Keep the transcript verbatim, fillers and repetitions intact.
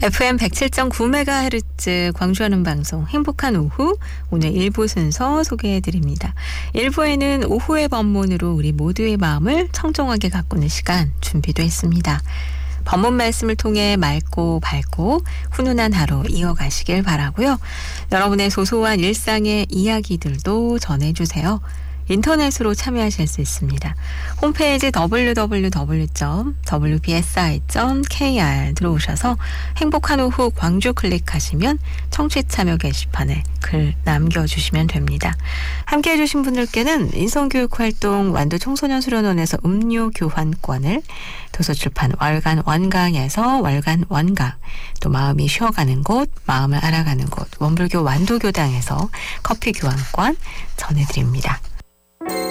에프엠 백칠 점 구 메가헤르츠 광주하는 방송 행복한 오후, 오늘 일 부 순서 소개해드립니다. 일 부에는 오후의 법문으로 우리 모두의 마음을 청정하게 가꾸는 시간 준비도 했습니다. 법문 말씀을 통해 맑고 밝고 훈훈한 하루 이어가시길 바라고요. 여러분의 소소한 일상의 이야기들도 전해주세요. 인터넷으로 참여하실 수 있습니다. 홈페이지 더블유 더블유 더블유 점 더블유 비 에스 아이 점 케이 알 들어오셔서 행복한 오후 광주 클릭하시면 청취 참여 게시판에 글 남겨주시면 됩니다. 함께해 주신 분들께는 인성교육활동 완도 청소년 수련원에서 음료 교환권을, 도서출판 월간 원강에서 월간 원강, 또 마음이 쉬어가는 곳, 마음을 알아가는 곳 원불교 완도교당에서 커피 교환권 전해드립니다.